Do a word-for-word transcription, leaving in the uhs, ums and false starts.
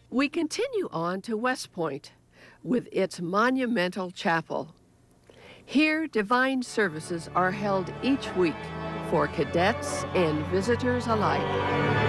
We continue on to West Point with its monumental chapel. Here, divine services are held each week for cadets and visitors alike.